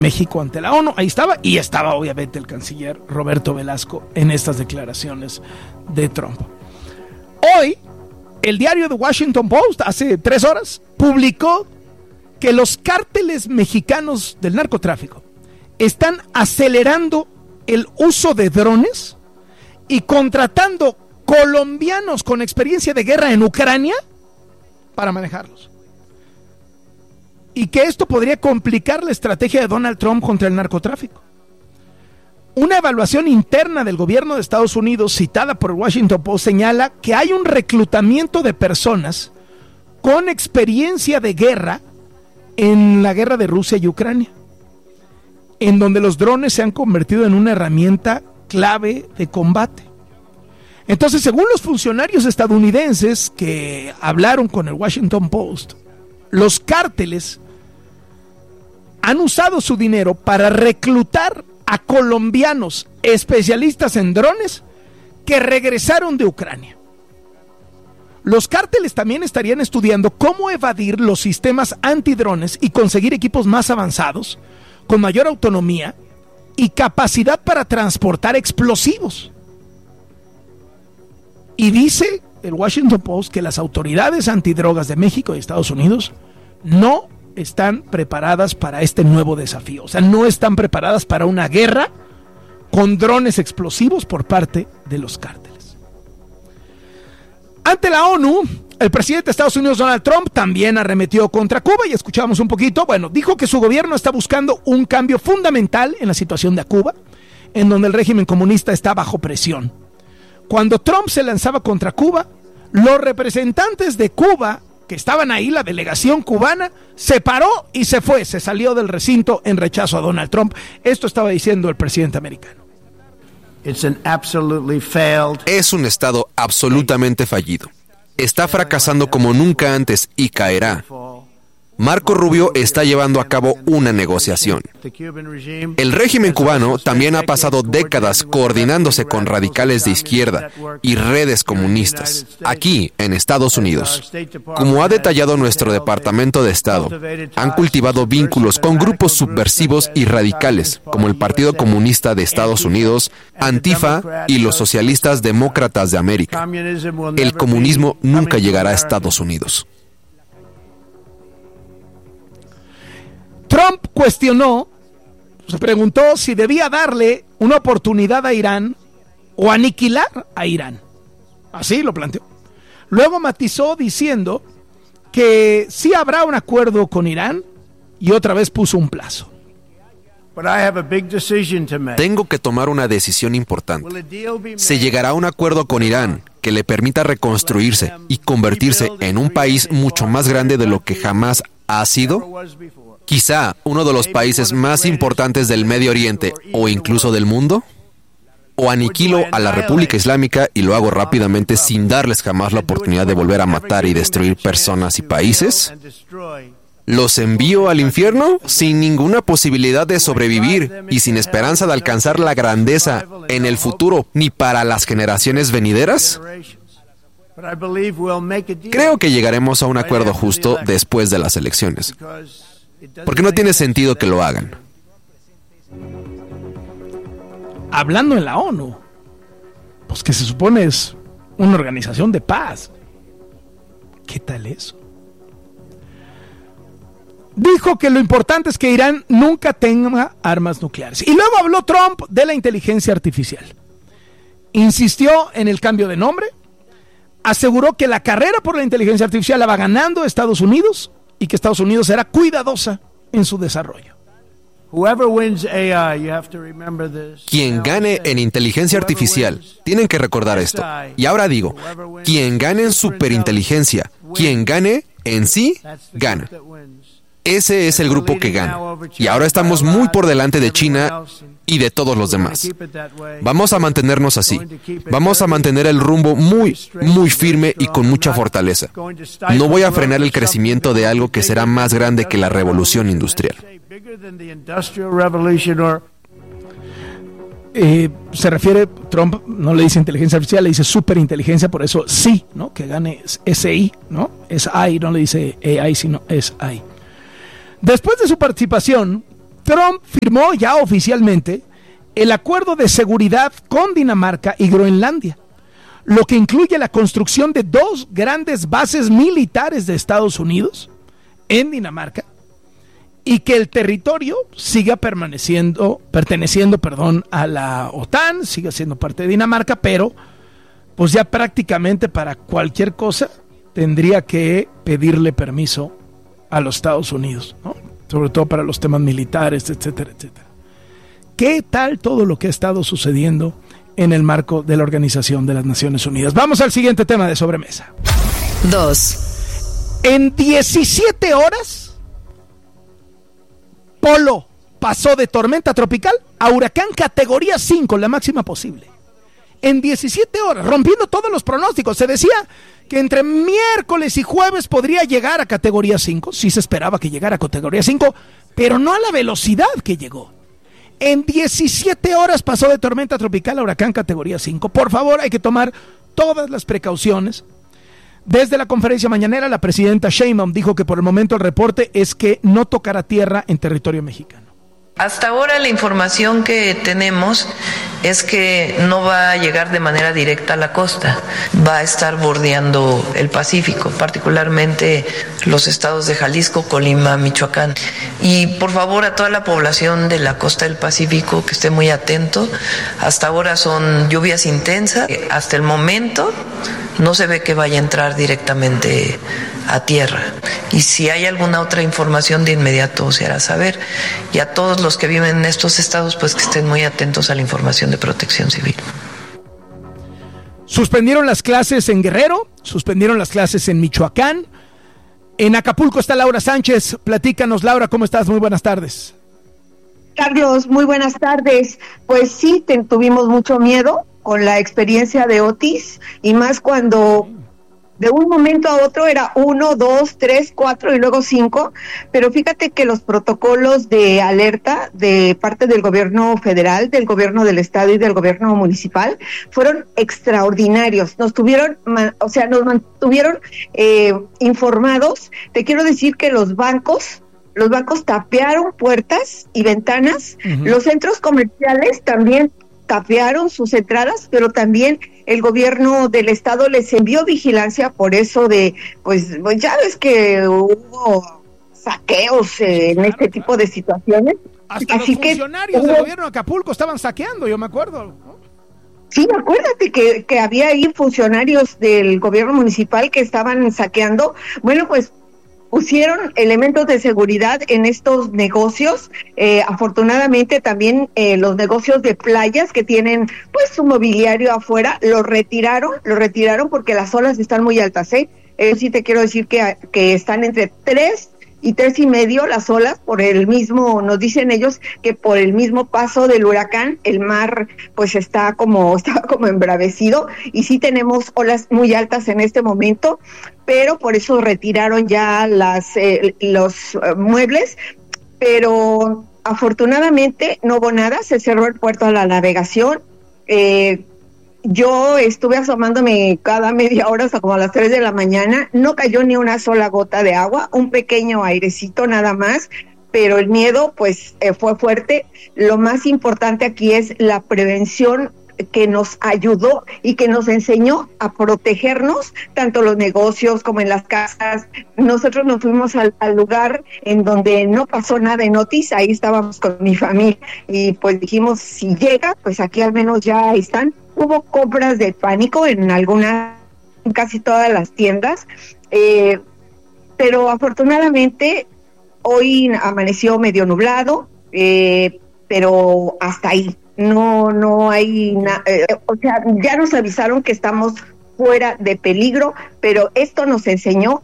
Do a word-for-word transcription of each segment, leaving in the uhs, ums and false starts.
México ante la ONU. Ahí estaba, y estaba obviamente el canciller Roberto Velasco en estas declaraciones de Trump. Hoy, el diario The Washington Post, hace tres horas, publicó que los cárteles mexicanos del narcotráfico están acelerando el uso de drones y contratando colombianos con experiencia de guerra en Ucrania para manejarlos. Y que esto podría complicar la estrategia de Donald Trump contra el narcotráfico. Una evaluación interna del gobierno de Estados Unidos, citada por el Washington Post, señala que hay un reclutamiento de personas con experiencia de guerra en la guerra de Rusia y Ucrania, en donde los drones se han convertido en una herramienta clave de combate. Entonces, según los funcionarios estadounidenses que hablaron con el Washington Post, los cárteles han usado su dinero para reclutar a colombianos especialistas en drones que regresaron de Ucrania. Los cárteles también estarían estudiando cómo evadir los sistemas antidrones y conseguir equipos más avanzados, con mayor autonomía y capacidad para transportar explosivos. Y dice el Washington Post que las autoridades antidrogas de México y Estados Unidos no están preparadas para este nuevo desafío. O sea, no están preparadas para una guerra con drones explosivos por parte de los cárteles. Ante la ONU, el presidente de Estados Unidos, Donald Trump, también arremetió contra Cuba, y escuchamos un poquito. Bueno, dijo que su gobierno está buscando un cambio fundamental en la situación de Cuba, en donde el régimen comunista está bajo presión. Cuando Trump se lanzaba contra Cuba, los representantes de Cuba, que estaban ahí, la delegación cubana, se paró y se fue, se salió del recinto en rechazo a Donald Trump. Esto estaba diciendo el presidente americano. It's an absolutely failed... Es un estado absolutamente fallido. Está fracasando como nunca antes y caerá. Marco Rubio está llevando a cabo una negociación. El régimen cubano también ha pasado décadas coordinándose con radicales de izquierda y redes comunistas, aquí en Estados Unidos. Como ha detallado nuestro Departamento de Estado, han cultivado vínculos con grupos subversivos y radicales, como el Partido Comunista de Estados Unidos, Antifa y los Socialistas Demócratas de América. El comunismo nunca llegará a Estados Unidos. Trump cuestionó, se preguntó si debía darle una oportunidad a Irán o aniquilar a Irán. Así lo planteó. Luego matizó diciendo que sí habrá un acuerdo con Irán y otra vez puso un plazo. Tengo que tomar una decisión importante. ¿Se llegará a un acuerdo con Irán que le permita reconstruirse y convertirse en un país mucho más grande de lo que jamás ha sido? Quizá uno de los países más importantes del Medio Oriente o incluso del mundo. ¿O aniquilo a la República Islámica y lo hago rápidamente sin darles jamás la oportunidad de volver a matar y destruir personas y países? ¿Los envío al infierno sin ninguna posibilidad de sobrevivir y sin esperanza de alcanzar la grandeza en el futuro ni para las generaciones venideras? Creo que llegaremos a un acuerdo justo después de las elecciones, porque no tiene sentido que lo hagan. Hablando en la ONU, pues que se supone es una organización de paz. ¿Qué tal eso? Dijo que lo importante es que Irán nunca tenga armas nucleares. Y luego habló Trump de la inteligencia artificial. Insistió en el cambio de nombre, aseguró que la carrera por la inteligencia artificial la va ganando Estados Unidos y que Estados Unidos será cuidadosa en su desarrollo. Quien gane en inteligencia artificial, tienen que recordar esto. Y ahora digo, quien gane en superinteligencia, quien gane en sí, gana. Ese es el grupo que gana. Y ahora estamos muy por delante de China y de todos los demás. Vamos a mantenernos así. Vamos a mantener el rumbo muy, muy firme y con mucha fortaleza. No voy a frenar el crecimiento de algo que será más grande que la revolución industrial. Eh, se refiere, Trump no le dice inteligencia artificial, le dice superinteligencia, por eso sí, ¿no? Que gane S I, ¿no? Es I, no le dice A I, sino es I. Después de su participación, Trump firmó ya oficialmente el acuerdo de seguridad con Dinamarca y Groenlandia, lo que incluye la construcción de dos grandes bases militares de Estados Unidos en Dinamarca y que el territorio siga permaneciendo, perteneciendo, perdón, a la OTAN, siga siendo parte de Dinamarca, pero pues ya prácticamente para cualquier cosa tendría que pedirle permiso a los Estados Unidos, ¿no? Sobre todo para los temas militares, etcétera, etcétera. ¿Qué tal todo lo que ha estado sucediendo en el marco de la Organización de las Naciones Unidas? Vamos al siguiente tema de sobremesa. Dos. En diecisiete horas, Polo pasó de tormenta tropical a huracán categoría cinco, la máxima posible. En diecisiete horas, rompiendo todos los pronósticos. Se decía que entre miércoles y jueves podría llegar a categoría cinco. Sí se esperaba que llegara a categoría cinco, pero no a la velocidad que llegó. En diecisiete horas pasó de tormenta tropical a huracán categoría cinco. Por favor, hay que tomar todas las precauciones. Desde la conferencia mañanera, la presidenta Sheinbaum dijo que por el momento el reporte es que no tocará tierra en territorio mexicano. Hasta ahora la información que tenemos es que no va a llegar de manera directa a la costa, va a estar bordeando el Pacífico, particularmente los estados de Jalisco, Colima, Michoacán. Y por favor a toda la población de la costa del Pacífico que esté muy atento. Hasta ahora son lluvias intensas, hasta el momento no se ve que vaya a entrar directamente a tierra. Y si hay alguna otra información, de inmediato se hará saber. Y a todos los que viven en estos estados, pues que estén muy atentos a la información de Protección Civil. Suspendieron las clases en Guerrero, suspendieron las clases en Michoacán. En Acapulco está Laura Sánchez. Platícanos, Laura, ¿cómo estás? Muy buenas tardes. Carlos, muy buenas tardes. Pues sí, te, tuvimos mucho miedo con la experiencia de Otis, y más cuando de un momento a otro era uno, dos, tres, cuatro y luego cinco, pero fíjate que los protocolos de alerta de parte del gobierno federal, del gobierno del estado y del gobierno municipal fueron extraordinarios. Nos tuvieron, o sea, nos mantuvieron eh, informados. Te quiero decir que los bancos Los bancos tapearon puertas y ventanas, uh-huh. Los centros comerciales también tapearon sus entradas, pero también el gobierno del estado les envió vigilancia por eso de, pues, pues ya ves que hubo saqueos eh, en este tipo de situaciones. Hasta Así los funcionarios que, del gobierno de Acapulco estaban saqueando, yo me acuerdo, ¿no? Sí, acuérdate que, que había ahí funcionarios del gobierno municipal que estaban saqueando. Bueno, pues pusieron elementos de seguridad en estos negocios. Eh, afortunadamente también eh, los negocios de playas que tienen pues su mobiliario afuera, lo retiraron, lo retiraron porque las olas están muy altas, ¿eh? Eh, sí te quiero decir que, que están entre tres y tres y medio las olas por el mismo, nos dicen ellos que por el mismo paso del huracán, el mar pues está como, está como embravecido, y sí tenemos olas muy altas en este momento, pero por eso retiraron ya las eh, los uh, muebles, pero afortunadamente no hubo nada, se cerró el puerto a la navegación. eh, Yo estuve asomándome cada media hora hasta como a las tres de la mañana, no cayó ni una sola gota de agua, un pequeño airecito nada más, pero el miedo pues eh, fue fuerte. Lo más importante aquí es la prevención que nos ayudó y que nos enseñó a protegernos, tanto los negocios como en las casas. Nosotros nos fuimos al, al lugar en donde no pasó nada en Otis, ahí estábamos con mi familia, y pues dijimos, si llega, pues aquí al menos ya están. Hubo compras de pánico en algunas, en casi todas las tiendas, eh, pero afortunadamente hoy amaneció medio nublado, eh, pero hasta ahí. No, no hay nada, eh, o sea, ya nos avisaron que estamos fuera de peligro, pero esto nos enseñó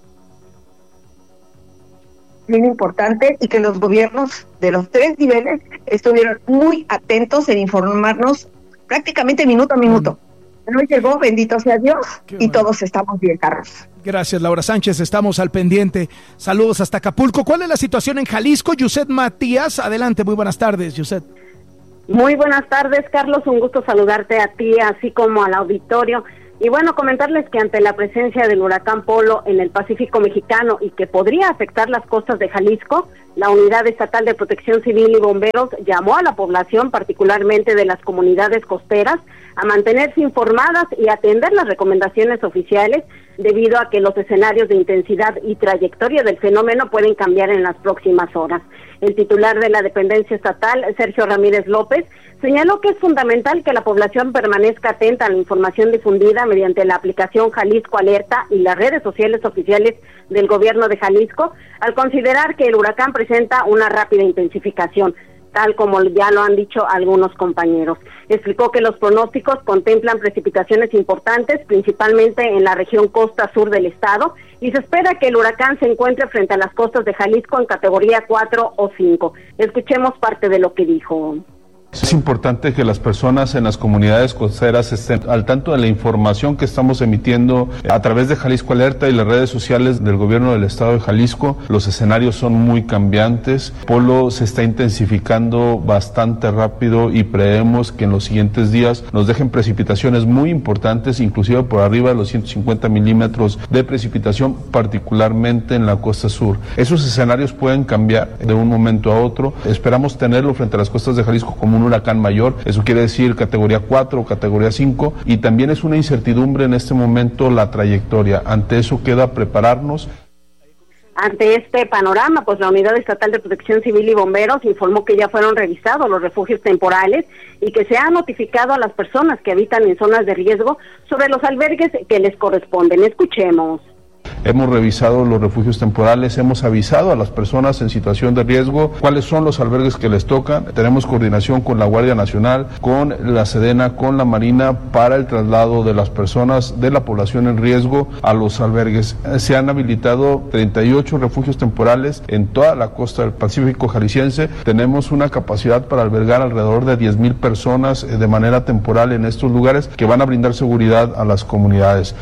bien importante, y que los gobiernos de los tres niveles estuvieron muy atentos en informarnos prácticamente minuto a minuto. No llegó, bendito sea Dios, Qué y bueno. Todos estamos bien, Carlos. Gracias, Laura Sánchez, estamos al pendiente. Saludos hasta Acapulco. ¿Cuál es la situación en Jalisco? Yuset Matías, adelante, muy buenas tardes, Yuset. Muy buenas tardes, Carlos, un gusto saludarte a ti, así como al auditorio. Y bueno, comentarles que ante la presencia del huracán Polo en el Pacífico mexicano y que podría afectar las costas de Jalisco, la Unidad Estatal de Protección Civil y Bomberos llamó a la población, particularmente de las comunidades costeras, a mantenerse informadas y atender las recomendaciones oficiales, debido a que los escenarios de intensidad y trayectoria del fenómeno pueden cambiar en las próximas horas. El titular de la dependencia estatal, Sergio Ramírez López, señaló que es fundamental que la población permanezca atenta a la información difundida mediante la aplicación Jalisco Alerta y las redes sociales oficiales del gobierno de Jalisco, al considerar que el huracán presenta una rápida intensificación, tal como ya lo han dicho algunos compañeros. Explicó que los pronósticos contemplan precipitaciones importantes, principalmente en la región costa sur del estado, y se espera que el huracán se encuentre frente a las costas de Jalisco en categoría cuatro o cinco. Escuchemos parte de lo que dijo. Es importante que las personas en las comunidades costeras estén al tanto de la información que estamos emitiendo a través de Jalisco Alerta y las redes sociales del gobierno del estado de Jalisco. Los escenarios son muy cambiantes. Polo se está intensificando bastante rápido y prevemos que en los siguientes días nos dejen precipitaciones muy importantes, inclusive por arriba de los ciento cincuenta milímetros de precipitación, particularmente en la costa sur. Esos escenarios pueden cambiar de un momento a otro. Esperamos tenerlo frente a las costas de Jalisco como un huracán mayor, eso quiere decir categoría cuatro o categoría cinco, y también es una incertidumbre en este momento la trayectoria. Ante eso queda prepararnos. Ante este panorama, pues la Unidad Estatal de Protección Civil y Bomberos informó que ya fueron revisados los refugios temporales y que se ha notificado a las personas que habitan en zonas de riesgo sobre los albergues que les corresponden. Escuchemos. Hemos revisado los refugios temporales, hemos avisado a las personas en situación de riesgo cuáles son los albergues que les tocan. Tenemos coordinación con la Guardia Nacional, con la Sedena, con la Marina para el traslado de las personas de la población en riesgo a los albergues. Se han habilitado treinta y ocho refugios temporales en toda la costa del Pacífico jalisciense. Tenemos una capacidad para albergar alrededor de diez mil personas de manera temporal en estos lugares que van a brindar seguridad a las comunidades.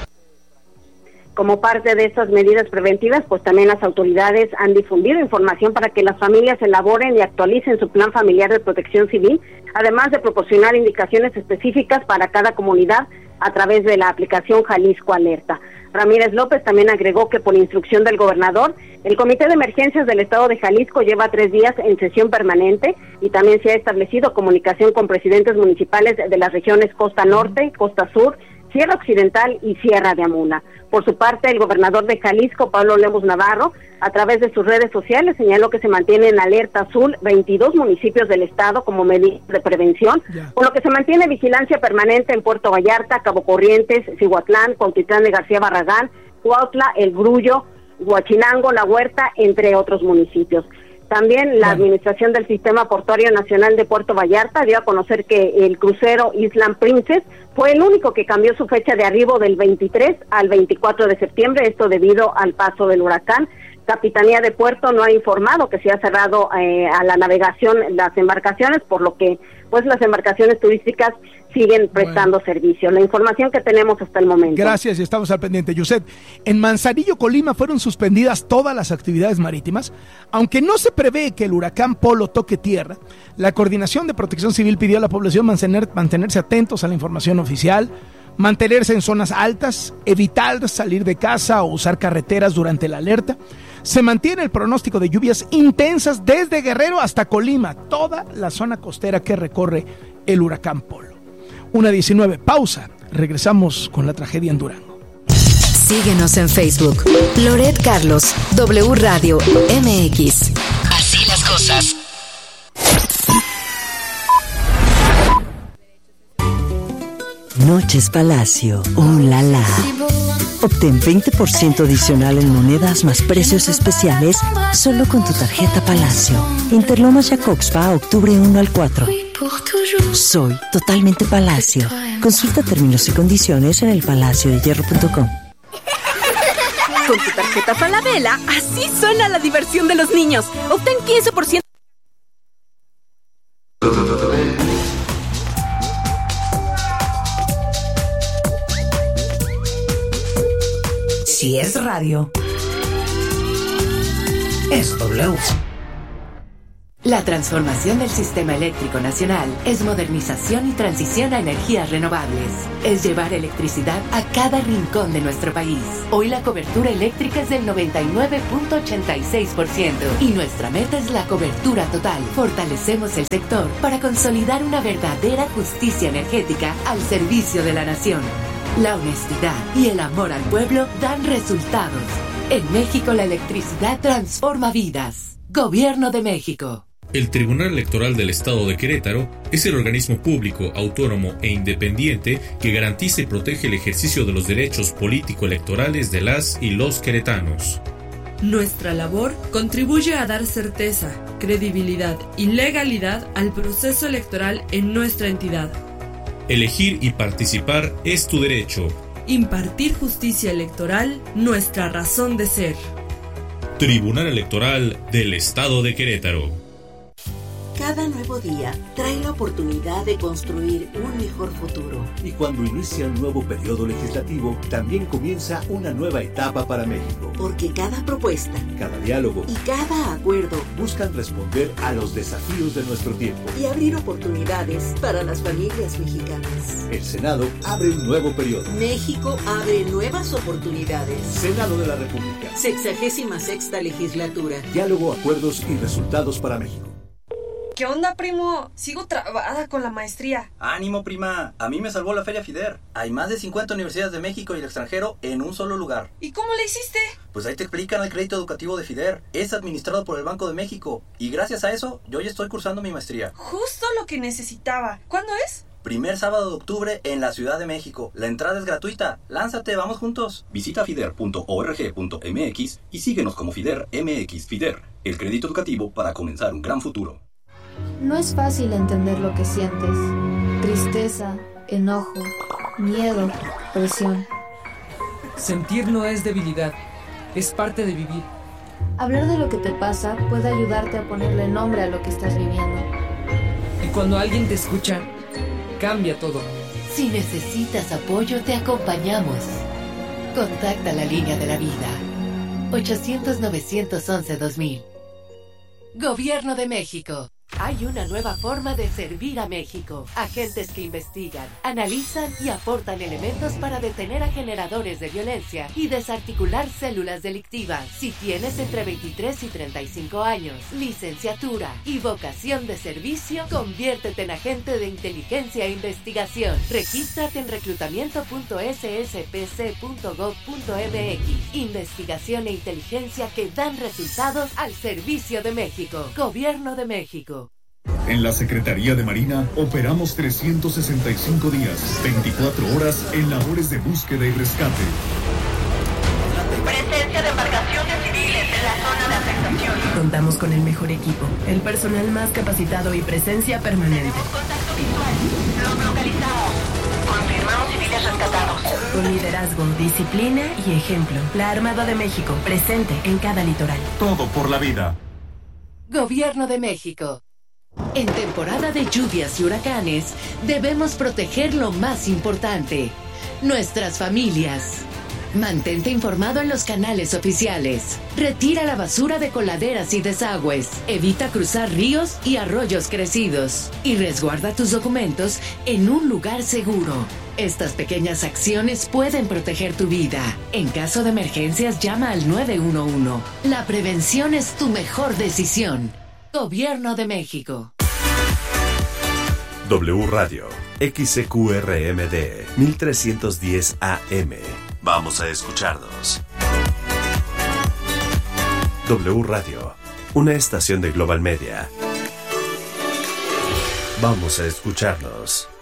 Como parte de estas medidas preventivas, pues también las autoridades han difundido información para que las familias elaboren y actualicen su plan familiar de protección civil, además de proporcionar indicaciones específicas para cada comunidad a través de la aplicación Jalisco Alerta. Ramírez López también agregó que por instrucción del gobernador, el Comité de Emergencias del Estado de Jalisco lleva tres días en sesión permanente y también se ha establecido comunicación con presidentes municipales de las regiones Costa Norte, Costa Sur, Sierra Occidental y Sierra de Amula. Por su parte, el gobernador de Jalisco, Pablo Lemus Navarro, a través de sus redes sociales señaló que se mantiene en alerta azul veintidós municipios del estado como medida de prevención, yeah. por lo que se mantiene vigilancia permanente en Puerto Vallarta, Cabo Corrientes, Cihuatlán, Cuautitlán de García Barragán, Cuautla, El Grullo, Huachinango, La Huerta, entre otros municipios. También la Administración del Sistema Portuario Nacional de Puerto Vallarta dio a conocer que el crucero Island Princess fue el único que cambió su fecha de arribo del veintitrés al veinticuatro de septiembre, esto debido al paso del huracán. Capitanía de Puerto no ha informado que se ha cerrado eh, a la navegación las embarcaciones, por lo que pues las embarcaciones turísticas siguen prestando bueno. servicio. La información que tenemos hasta el momento. Gracias, y estamos al pendiente. Yuset, en Manzanillo, Colima, fueron suspendidas todas las actividades marítimas. Aunque no se prevé que el huracán Polo toque tierra, la Coordinación de Protección Civil pidió a la población mantener, mantenerse atentos a la información oficial, mantenerse en zonas altas, evitar salir de casa o usar carreteras durante la alerta. Se mantiene el pronóstico de lluvias intensas desde Guerrero hasta Colima, toda la zona costera que recorre el huracán Polo. una diecinueve, pausa. Regresamos con la tragedia en Durango. Síguenos en Facebook. Loret Carlos, W Radio M X. Así las cosas. Noches Palacio. ¡Oh, la, la! Obtén veinte por ciento adicional en monedas más precios especiales solo con tu tarjeta Palacio. Interlomas Jacobspa, octubre uno al cuatro. Soy totalmente Palacio. Consulta términos y condiciones en el palacio de hierro punto com. Con tu tarjeta Falabella, así suena la diversión de los niños. Obtén quince por ciento. Si es radio, es W. La transformación del sistema eléctrico nacional es modernización y transición a energías renovables. Es llevar electricidad a cada rincón de nuestro país. Hoy la cobertura eléctrica es del noventa y nueve punto ochenta y seis por ciento y nuestra meta es la cobertura total. Fortalecemos el sector para consolidar una verdadera justicia energética al servicio de la nación. La honestidad y el amor al pueblo dan resultados. En México la electricidad transforma vidas. Gobierno de México. El Tribunal Electoral del Estado de Querétaro es el organismo público, autónomo e independiente que garantiza y protege el ejercicio de los derechos político-electorales de las y los queretanos. Nuestra labor contribuye a dar certeza, credibilidad y legalidad al proceso electoral en nuestra entidad. Elegir y participar es tu derecho. Impartir justicia electoral, nuestra razón de ser. Tribunal Electoral del Estado de Querétaro. Cada nuevo día trae la oportunidad de construir un mejor futuro. Y cuando inicia un nuevo periodo legislativo, también comienza una nueva etapa para México. Porque cada propuesta, cada diálogo y cada acuerdo buscan responder a los desafíos de nuestro tiempo y abrir oportunidades para las familias mexicanas. El Senado abre un nuevo periodo. México abre nuevas oportunidades. Senado de la República. Sexagésima sexta legislatura. Diálogo, acuerdos y resultados para México. ¿Qué onda, primo? Sigo trabada con la maestría. Ánimo, prima. A mí me salvó la Feria FIDER. Hay más de cincuenta universidades de México y el extranjero en un solo lugar. ¿Y cómo le hiciste? Pues ahí te explican el crédito educativo de FIDER. Es administrado por el Banco de México. Y gracias a eso, yo ya estoy cursando mi maestría. Justo lo que necesitaba. ¿Cuándo es? Primer sábado de octubre en la Ciudad de México. La entrada es gratuita. Lánzate, vamos juntos. Visita fider punto org punto m x y síguenos como FIDER M X. FIDER, el crédito educativo para comenzar un gran futuro. No es fácil entender lo que sientes. Tristeza, enojo, miedo, presión. Sentir no es debilidad, es parte de vivir. Hablar de lo que te pasa puede ayudarte a ponerle nombre a lo que estás viviendo. Y cuando alguien te escucha, cambia todo. Si necesitas apoyo, te acompañamos. Contacta la línea de la vida. ochocientos, novecientos once, dos mil. Gobierno de México. Hay una nueva forma de servir a México. Agentes que investigan, analizan y aportan elementos para detener a generadores de violencia y desarticular células delictivas. Si tienes entre veintitrés y treinta y cinco años, licenciatura y vocación de servicio, conviértete en agente de inteligencia e investigación. Regístrate en reclutamiento punto s s p c punto gov punto m x. Investigación e inteligencia que dan resultados al servicio de México. Gobierno de México. En la Secretaría de Marina operamos trescientos sesenta y cinco días, veinticuatro horas en labores de búsqueda y rescate. Presencia de embarcaciones civiles en la zona de afectación. Contamos con el mejor equipo, el personal más capacitado y presencia permanente. Tenemos contacto visual. Los localizamos. Confirmamos civiles rescatados. Con liderazgo, disciplina y ejemplo. La Armada de México, presente en cada litoral. Todo por la vida. Gobierno de México. En temporada de lluvias y huracanes, debemos proteger lo más importante, nuestras familias. Mantente informado en los canales oficiales. Retira la basura de coladeras y desagües. Evita cruzar ríos y arroyos crecidos. Y resguarda tus documentos en un lugar seguro. Estas pequeñas acciones pueden proteger tu vida. En caso de emergencias, llama al nueve uno uno. La prevención es tu mejor decisión. Gobierno de México. W Radio, X C Q R M D, mil trescientos diez A M. Vamos a escucharnos. W Radio, una estación de Global Media. Vamos a escucharnos.